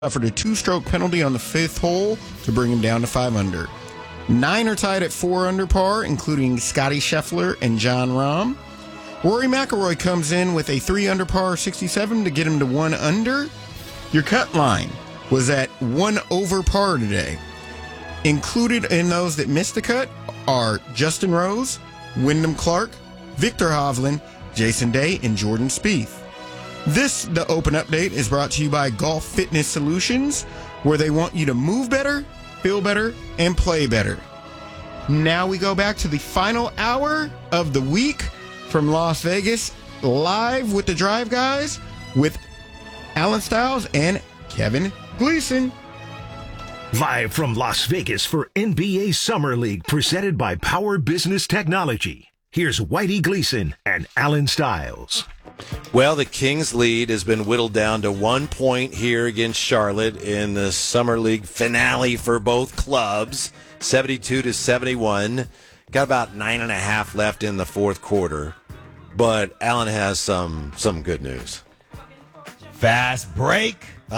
suffered a two-stroke penalty on the fifth hole to bring him down to 5 under. 9 are tied at 4 under par, including Scotty Scheffler and Jon Rahm. Rory McIlroy comes in with a 3 under par 67 to get him to 1 under. Your cut line was at 1 over par today. Included in those that missed the cut are Justin Rose, Wyndham Clark, Victor Hovland, Jason Day, and Jordan Spieth. The Open Update, is brought to you by Golf Fitness Solutions, where they want you to move better, feel better, and play better. Now we go back to the final hour of the week from Las Vegas, live with the Drive Guys, with Alan Stiles and Kevin Gleason. Live from Las Vegas for NBA Summer League, presented by Power Business Technology. Here's Whitey Gleason and Alan Stiles. Well, the Kings' lead has been whittled down to 1 point here against Charlotte in the Summer League finale for both clubs, 72-71. Got about 9.5 left in the fourth quarter, but Alan has some good news. Fast break.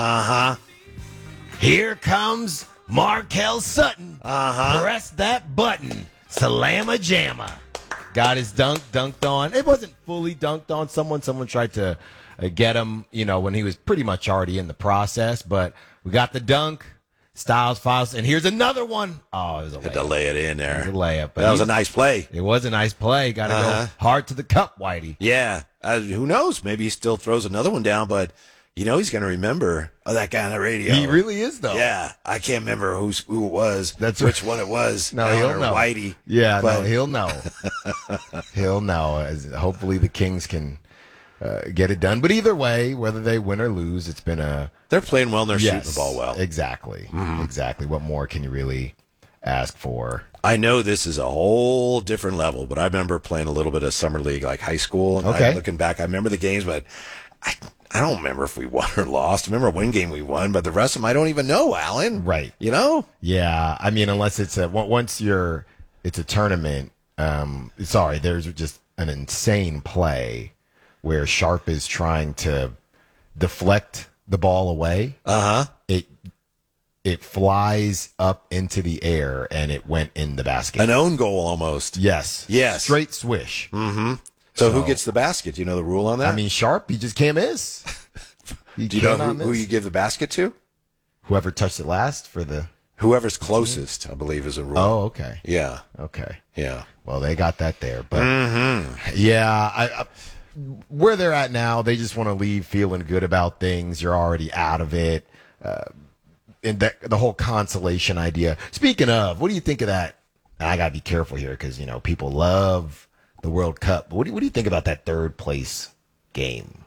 Here comes Markel Sutton. Press that button. Salama-jamma. Got his dunked on. It wasn't fully dunked on. Someone tried to get him, when he was pretty much already in the process. But we got the dunk. Styles fouls, and here's another one. Oh, it was a layup. Had to lay it in there. It was a layup. But that was a nice play. It was a nice play. Got to go hard to the cup, Whitey. Yeah. Who knows? Maybe he still throws another one down, but he's going to remember that guy on the radio. He really is, though. Yeah. I can't remember who it was. Which one it was. No, he'll know. Whitey. Yeah, but he'll know. He'll know. Hopefully the Kings can get it done. But either way, whether they win or lose, it's been They're playing well and they're shooting the ball well. Exactly. Exactly. What more can you really ask for? I know this is a whole different level, but I remember playing a little bit of Summer League, like high school. And looking back, I remember the games, but I don't remember if we won or lost. I remember one game we won, but the rest of them I don't even know, Alan. Right. Yeah. I mean, unless it's it's a tournament. There's just an insane play where Sharp is trying to deflect the ball away. It flies up into the air and it went in the basket. An own goal almost. Yes. Straight swish. So who gets the basket? Do you know the rule on that? I mean, Sharp, he just can't miss. Do you know who you give the basket to? Whoever touched it last for the... Whoever's closest, I believe, is a rule. Oh, okay. Yeah. Okay. Yeah. Well, they got that there. But, I where they're at now, they just want to leave feeling good about things. You're already out of it. And the whole consolation idea. Speaking of, what do you think of that? And I got to be careful here because, people love the World Cup. But what do you think about that third place game?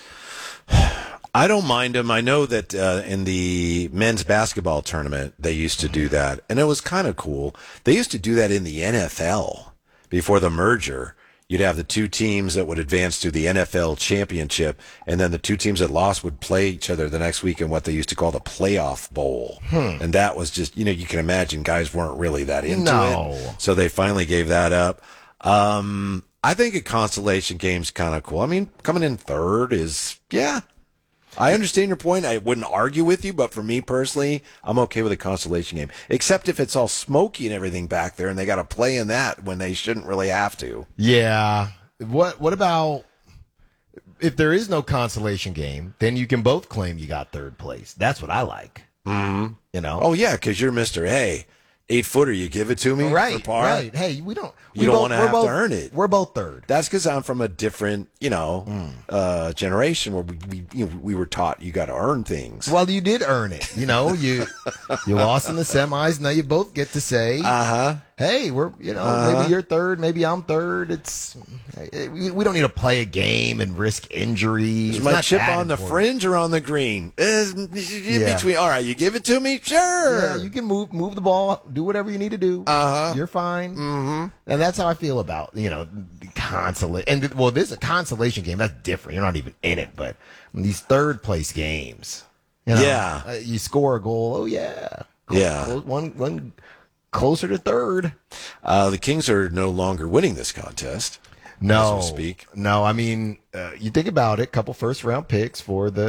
I don't mind them. I know that in the men's basketball tournament, they used to do that. And it was kind of cool. They used to do that in the NFL before the merger. You'd have the two teams that would advance to the NFL championship, and then the two teams that lost would play each other the next week in what they used to call the playoff bowl. And that was just, you can imagine guys weren't really that into it. So they finally gave that up. I think a consolation game's kind of cool. I mean, coming in third is, I understand your point. I wouldn't argue with you, but for me personally, I'm okay with a consolation game, except if it's all smoky and everything back there and they got to play in that when they shouldn't really have to. Yeah. What about if there is no consolation game, then you can both claim you got third place. That's what I like. Oh, yeah, because you're Mr. Hey, 8-footer, you give it to me for par. Right. Hey, you don't want to have to earn it. We're both third. That's because I'm from a different, generation where we were taught you got to earn things. Well, you did earn it. You lost in the semis. Now you both get to say, hey, we're, maybe you're third, maybe I'm third. We don't need to play a game and risk injury. Is my chip on the fringe or on the green? Between. All right, you give it to me? Sure. Yeah, you can move the ball, do whatever you need to do. You're fine. And that's how I feel about, the consolation. And, this is a consolation game. That's different. You're not even in it. But these third place games, you score a goal. Oh, yeah. One closer to third. The Kings are no longer winning this contest. No, as we speak. No, I mean, you think about it, couple first round picks for the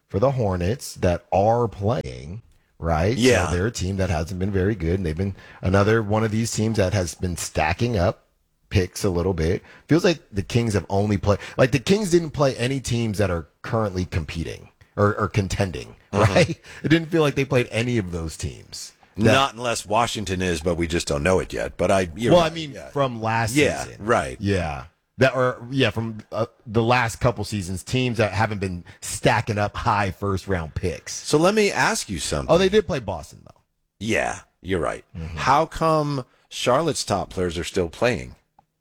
for the Hornets that are playing, right? Yeah. So they're a team that hasn't been very good, and they've been another one of these teams that has been stacking up picks a little bit. Feels like the Kings have only played, like the Kings didn't play any teams that are currently competing or contending, right? It didn't feel like they played any of those teams. Not unless Washington is, but we just don't know it yet. But From last season. Right. Yeah. From the last couple seasons, teams that haven't been stacking up high first-round picks. So let me ask you something. Oh, they did play Boston, though. Yeah, you're right. How come Charlotte's top players are still playing?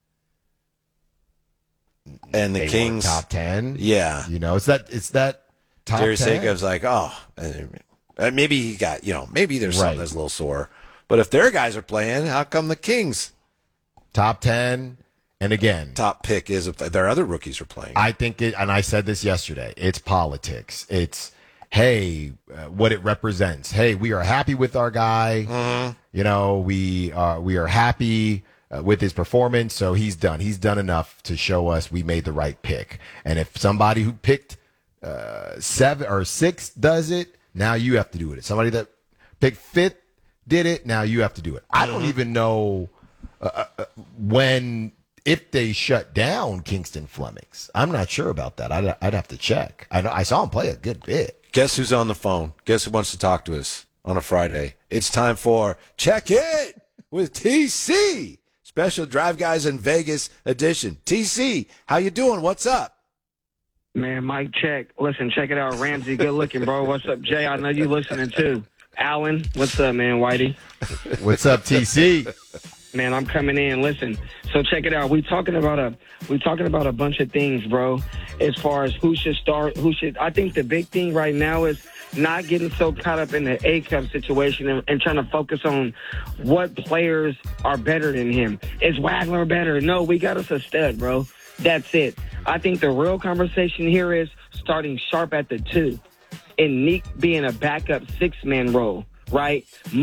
And the They Kings were top 10. Yeah. It's that top Jerry 10. Sacov's like, maybe he got, maybe there's something Right. that's a little sore. But if their guys are playing, how come the Kings Top 10. And again, top pick is if their other rookies are playing? I think and I said this yesterday, it's politics. It's, hey, what it represents. Hey, we are happy with our guy. We are happy with his performance. So he's done enough to show us we made the right pick. And if somebody who picked 7 or 6 does it, now you have to do it. If somebody that picked 5th did it, now you have to do it. I don't even know if they shut down Kingston Flemings. I'm not sure about that. I'd have to check. I saw him play a good bit. Guess who's on the phone? Guess who wants to talk to us on a Friday? It's time for Check It with TC. Special Drive Guys in Vegas edition. TC, how you doing? What's up? Man, Mike, check. Listen, check it out. Ramsey, good looking, bro. What's up, Jay? I know you listening, too. Alan, what's up, man? Whitey? What's up, TC? Man, I'm coming in. Listen, so check it out. We talking about a bunch of things, bro. As far as who should start, I think the big thing right now is not getting so caught up in the A-Cup situation and trying to focus on what players are better than him. Is Wagner better? No, we got us a stud, bro. That's it. I think the real conversation here is starting Sharp at the 2 and Neek being a backup 6-man role, right?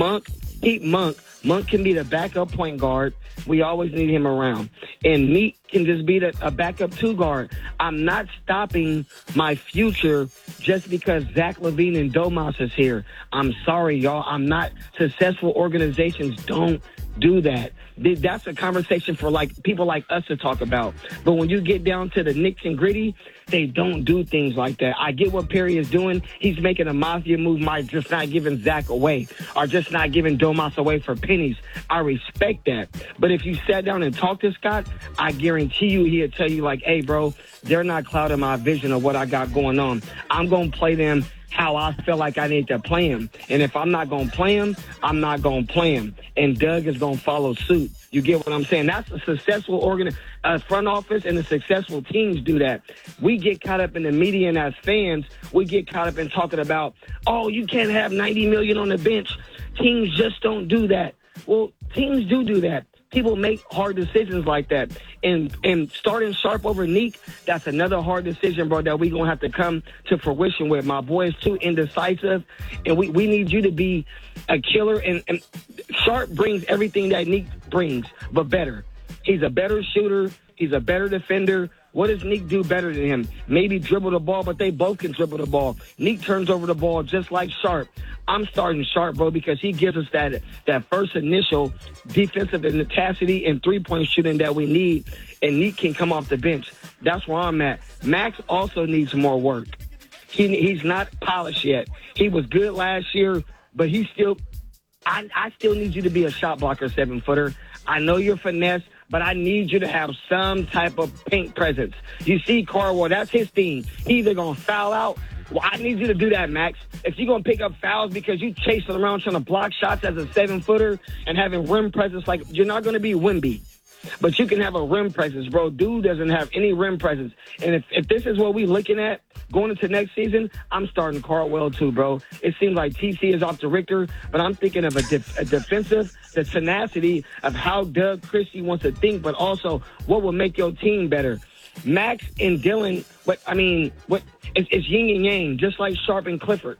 Keep Monk. Monk can be the backup point guard. We always need him around. And Neek can just be a backup 2 guard. I'm not stopping my future just because Zach LaVine and Domas is here. I'm sorry, y'all. I'm not. Successful organizations don't do that. That's a conversation for people like us to talk about. But when you get down to the Knicks and gritty, they don't do things like that. I get what Perry is doing. He's making a mafia move by just not giving Zach away or just not giving Domas away for pennies. I respect that. But if you sat down and talked to Scott, I guarantee you he'll tell you hey, bro, they're not clouding my vision of what I got going on. I'm going to play them how I feel like I need to play him. And if I'm not going to play him, I'm not going to play him. And Doug is going to follow suit. You get what I'm saying? That's a successful front office, and the successful teams do that. We get caught up in the media, and as fans, we get caught up in talking about, you can't have $90 million on the bench. Teams just don't do that. Well, teams do that. People make hard decisions like that. And starting Sharp over Neek, that's another hard decision, bro, that we're going to have to come to fruition with. My boy is too indecisive, and we need you to be a killer. And Sharp brings everything that Neek brings, but better. He's a better shooter. He's a better defender. What does Neek do better than him? Maybe dribble the ball, but they both can dribble the ball. Neek turns over the ball just like Sharp. I'm starting Sharp, bro, because he gives us that first initial defensive tenacity and three-point shooting that we need, and Neek can come off the bench. That's where I'm at. Max also needs more work. He's not polished yet. He was good last year, but he still – I still need you to be a shot blocker 7-footer. I know you're finesse, but I need you to have some type of paint presence. You see Carwell, that's his thing. He's either going to foul out. Well, I need you to do that, Max. If you're going to pick up fouls because you chasing around trying to block shots as a 7-footer and having rim presence, you're not going to be Wemby. But you can have a rim presence, bro. Dude doesn't have any rim presence. And if this is what we're looking at going into next season, I'm starting Caldwell too, bro. It seems like TC is off the Richter, but I'm thinking of a defensive, the tenacity of how Doug Christie wants to think, but also what will make your team better. Max and Dylan, it's yin and yang, just like Sharp and Clifford.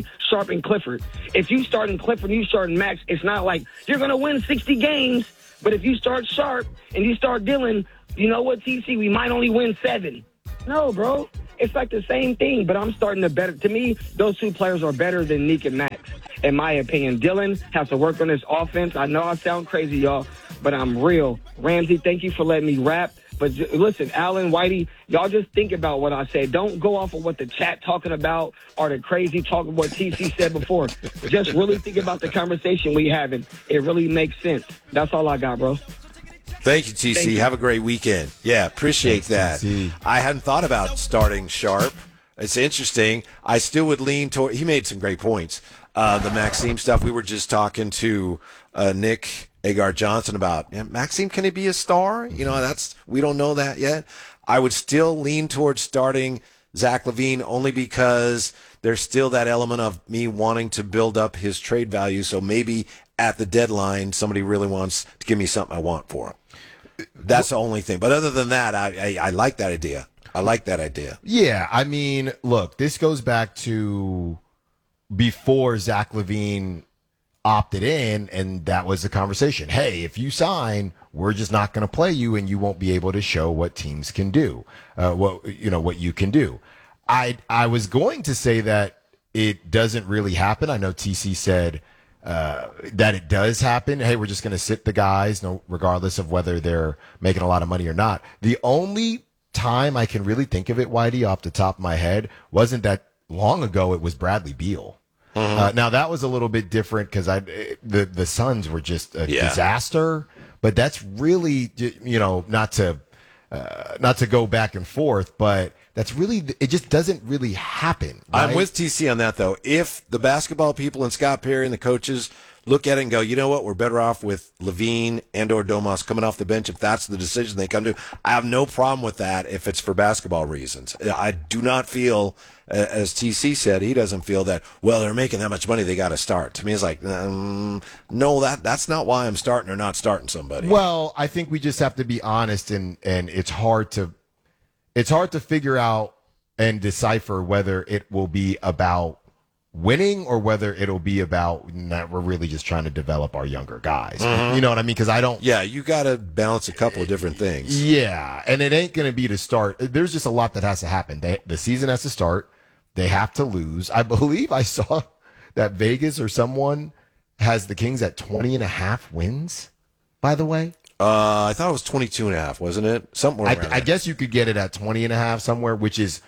If you start in Clifford and you start in Max, it's not like you're going to win 60 games. But if you start Sharp and you start Dylan, you know what, TC? We might only win 7. No, bro. It's like the same thing, but I'm starting to better. To me, those two players are better than Nick and Max, in my opinion. Dylan has to work on his offense. I know I sound crazy, y'all, but I'm real. Ramsey, thank you for letting me rap. But listen, Alan, Whitey, y'all just think about what I said. Don't go off of what the chat talking about or the crazy talking what TC said before. Just really think about the conversation we having. It really makes sense. That's all I got, bro. Thank you, TC. Thank you. Have a great weekend. Yeah, appreciate that. TC. I hadn't thought about starting Sharp. It's interesting. I still would lean toward. He made some great points. The Maxime stuff. We were just talking to Nick Agar Johnson about Maxime. Can he be a star? You know, we don't know that yet. I would still lean towards starting Zach LaVine only because there's still that element of me wanting to build up his trade value. So maybe at the deadline, somebody really wants to give me something I want for him. That's the only thing. But other than that, I like that idea. I like that idea. Yeah, I mean, look, this goes back to before Zach LaVine opted in, and that was the conversation. Hey, if you sign, we're just not going to play you, and you won't be able to show what teams can do, what you can do. I was going to say that it doesn't really happen. I know TC said that it does happen. Hey, we're just going to sit the guys, regardless of whether they're making a lot of money or not. The only time I can really think of it, Whitey, off the top of my head, wasn't that long ago. It was Bradley Beal. Now that was a little bit different because the Suns were just a disaster. But that's really, not to go back and forth, but that's really, it just doesn't really happen. Right? I'm with TC on that, though. If the basketball people and Scott Perry and the coaches look at it and go, you know what, we're better off with LaVine and or Domas coming off the bench, if that's the decision they come to, I have no problem with that if it's for basketball reasons. I do not feel, as TC said, he doesn't feel that, well, they're making that much money, they got to start. To me, it's like, no, that's not why I'm starting or not starting somebody. Well, I think we just have to be honest, and it's hard to figure out and decipher whether it will be about winning or whether it'll be about that we're really just trying to develop our younger guys. You know what I mean? Because I don't. Yeah, you got to balance a couple of different things. Yeah, and it ain't going to be to start. There's just a lot that has to happen. The season has to start. They have to lose. I believe I saw that Vegas or someone has the Kings at 20.5 wins, by the way. I thought it was 22.5, wasn't it? Somewhere around I guess you could get it at 20.5 somewhere, which is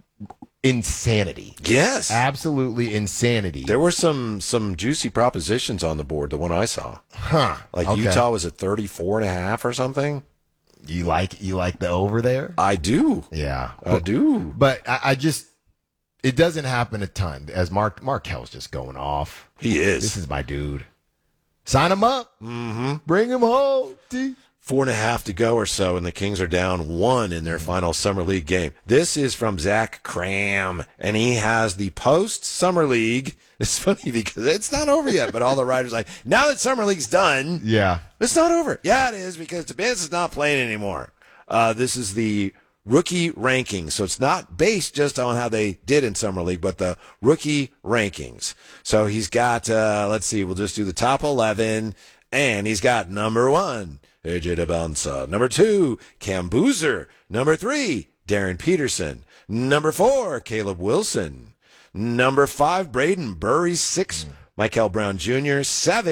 insanity. Yes. Absolutely insanity. There were some juicy propositions on the board, the one I saw. Huh. Like Okay. Utah was at 34.5 or something. You like the over there? I do. Yeah. I do. But I just, it doesn't happen a ton. As Markel's just going off. He is. This is my dude. Sign him up. Mm-hmm. Bring him home. D. 4.5 to go or so, and the Kings are down 1 in their final Summer League game. This is from Zach Cram, and he has the post-Summer League. It's funny because it's not over yet, but all the writers are like, now that Summer League's done, Yeah. it's not over. Yeah, it is, because Tobias is not playing anymore. This is the rookie rankings, so it's not based just on how they did in Summer League, but the rookie rankings. So he's got, let's see, we'll just do the top 11, and he's got number 1, AJ Debonsa. Number 2, Cam Boozer. Number 3, Darren Peterson. Number 4, Caleb Wilson. Number 5, Braden Burry. 6, Michael Brown Jr.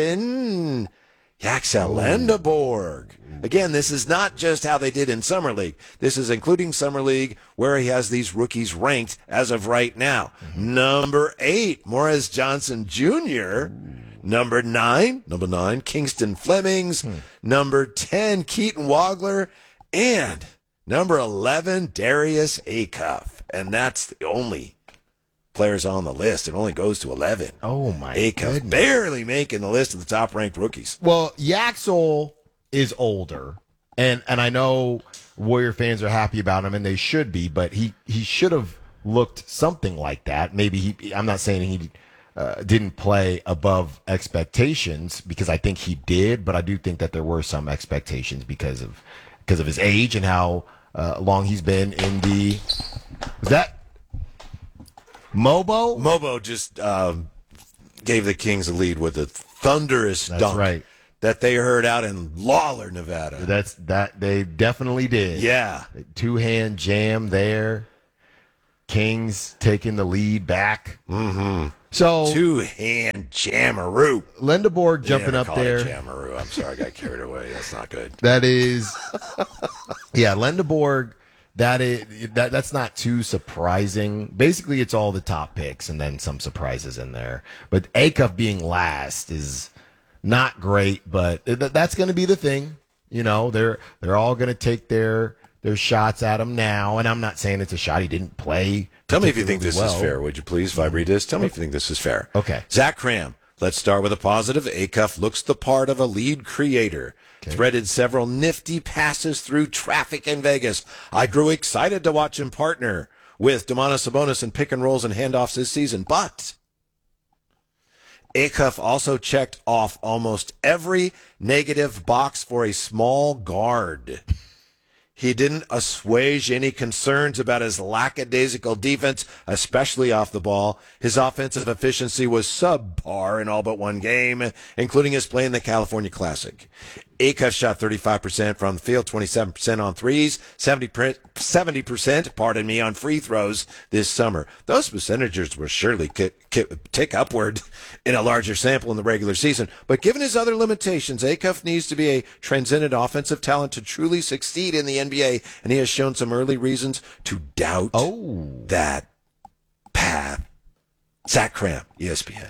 7, Yaxel Lendeborg. Again, this is not just how they did in Summer League. This is including Summer League, where he has these rookies ranked as of right now. Number 8, Morris Johnson Jr. Number 9, Kingston Flemings. Number 10, Keaton Wagler. And number 11, Darius Acuff. And that's the only players on the list. It only goes to 11. Oh, my Acuff goodness. barely making the list of the top-ranked rookies. Well, Yaxel is older, and I know Warrior fans are happy about him, and they should be, but he should have looked something like that. Maybe I'm not saying he didn't play above expectations, because I think he did, but I do think that there were some expectations because of his age and how long he's been in the. Was that Mobo? Mobo just gave the Kings a lead with a thunderous dunk right. that they heard out in Lawler, Nevada. They definitely did. Yeah. 2-hand jam there. Kings taking the lead back. Mm-hmm. So Two-hand jammeroo. Lindeborg jumping up Call it there. jammeroo. I'm sorry, I got carried away. That's not good. That is, yeah, Lindeborg. That's not too surprising. Basically, it's all the top picks and then some surprises in there. But Acuff being last is not great, but that's going to be the thing. You know, they're all going to take their shots at him now, and I'm not saying it's a shot he didn't play. Tell me if you think this well. is fair, would you please, Vibridis? Tell me if you think this is fair. Okay. Zach Cram, let's start with a positive. Acuff looks the part of a lead creator. Okay. Threaded several nifty passes through traffic in Vegas. I grew excited to watch him partner with Domantas Sabonis in pick and rolls and handoffs this season, but Acuff also checked off almost every negative box for a small guard. He didn't assuage any concerns about his lackadaisical defense, especially off the ball. His offensive efficiency was subpar in all but one game, including his play in the California Classic. Acuff shot 35% from the field, 27% on threes, 70%, on free throws this summer. Those percentages will surely tick upward in a larger sample in the regular season. But given his other limitations, Acuff needs to be a transcendent offensive talent to truly succeed in the NBA, and he has shown some early reasons to doubt that path. Zach Cram, ESPN.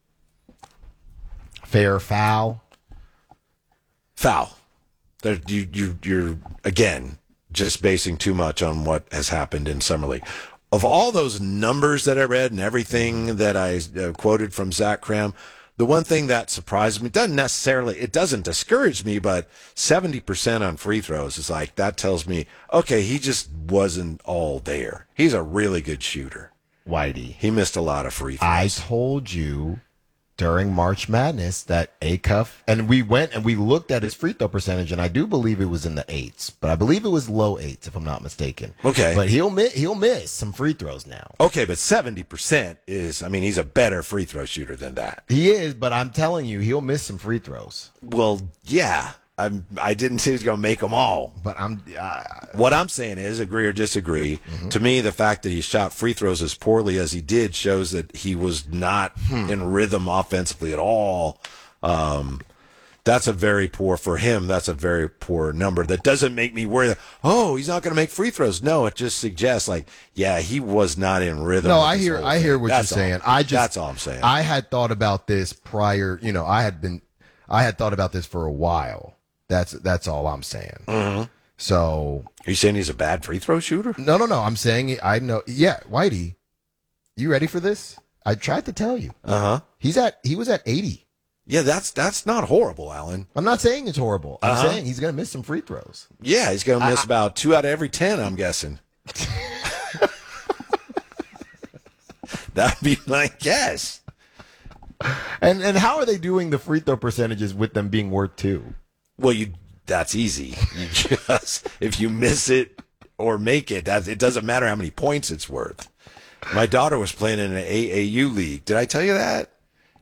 Fair foul. Foul. You're again just basing too much on what has happened in Summer League. Of all those numbers that I read and everything that I quoted from Zach Cram, the one thing that surprised me, it doesn't discourage me, but 70% on free throws is like, that tells me, okay, he just wasn't all there. He's a really good shooter. Whitey. He missed a lot of free throws. I told you during March Madness that Acuff, and we went and we looked at his free throw percentage, and I do believe it was in the 8s, but I believe it was low 8s if I'm not mistaken. Okay. But he'll miss some free throws now. Okay, but 70% is, he's a better free throw shooter than that. He is, but I'm telling you, he'll miss some free throws. Well, yeah. I didn't say he was going to make them all. But what I'm saying is, agree or disagree, to me, the fact that he shot free throws as poorly as he did shows that he was not in rhythm offensively at all. That's a very poor, for him, that's a very poor number. That doesn't make me worry that, he's not going to make free throws. No, it just suggests, he was not in rhythm. No, I hear what you're saying. That's all I'm saying. I had thought about this prior, I had thought about this for a while. That's all I'm saying. Mm-hmm. So, are you saying he's a bad free throw shooter? No. I'm saying I know. Yeah, Whitey, you ready for this? I tried to tell you. He was at 80. Yeah, that's not horrible, Alan. I'm not saying it's horrible. I'm saying he's going to miss some free throws. Yeah, he's going to miss about 2 out of every 10. I'm guessing. That'd be my guess. And how are they doing the free throw percentages with them being worth 2? Well, that's easy. You just, if you miss it or make it, it doesn't matter how many points it's worth. My daughter was playing in an AAU league. Did I tell you that?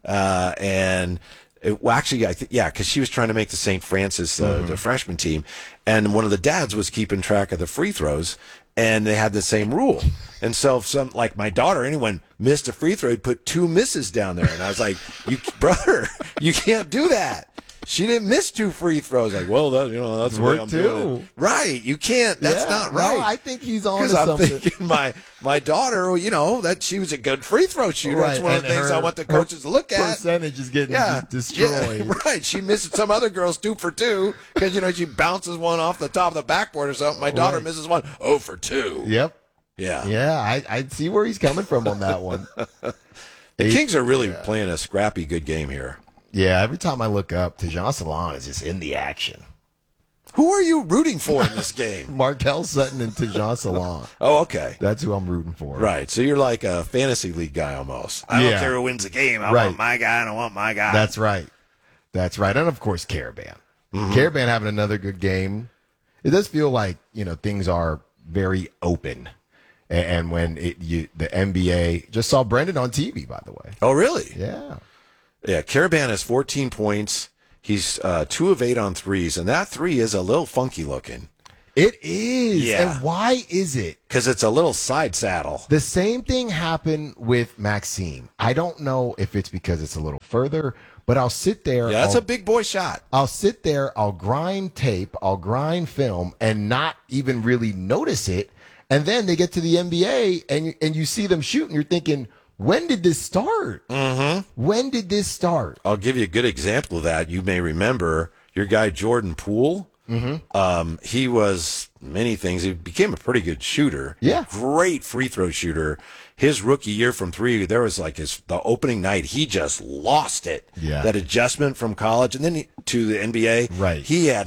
Because she was trying to make the St. Francis, the freshman team, and one of the dads was keeping track of the free throws, and they had the same rule. And so if my daughter, anyone missed a free throw, he'd put 2 misses down there. And I was like, brother, you can't do that. She didn't miss 2 free throws. That's the way I'm doing it. Right. You can't. That's not right. No, I think he's on to something. something. Thinking my daughter, that she was a good free throw shooter. Right. That's one of the things I want the coaches to look at. Percentage is getting destroyed. Yeah, right. She missed some other girls 2 for 2 because, she bounces one off the top of the backboard or something. My daughter misses one 0 for 2. Yep. Yeah. Yeah, I see where he's coming from on that one. The Kings are really playing a scrappy good game here. Yeah, every time I look up, Tejan Salon is just in the action. Who are you rooting for in this game? Markel Sutton and Tejan Salon. Oh, okay. That's who I'm rooting for. Right. So you're like a fantasy league guy almost. I don't care who wins the game. I want my guy. I don't want my guy. That's right. And, of course, Caravan. Caravan having another good game. It does feel like, things are very open. And when the NBA just saw Brendan on TV, by the way. Oh, really? Yeah. Yeah, Caravan has 14 points. He's 2 of 8 on threes, and that 3 is a little funky looking. It is. Yeah. And why is it? Because it's a little side saddle. The same thing happened with Maxime. I don't know if it's because it's a little further, but I'll sit there. Yeah, that's a big boy shot. I'll sit there, I'll grind tape, I'll grind film, and not even really notice it. And then they get to the NBA, and you see them shoot, and you're thinking, when did this start? Mm-hmm. When did this start? I'll give you a good example of that. You may remember your guy Jordan Poole. Mm-hmm. He was many things. He became a pretty good shooter. Yeah. Great free throw shooter. His rookie year from three, there was like the opening night, he just lost it. Yeah. That adjustment from college and then to the NBA. Right. He had